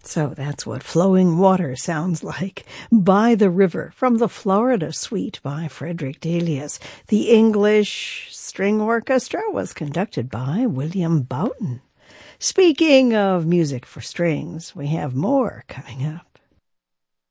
So that's what Flowing Water sounds like. By the River from the Florida Suite by Frederick Delius. The English String Orchestra was conducted by William Boughton. Speaking of music for strings, we have more coming up.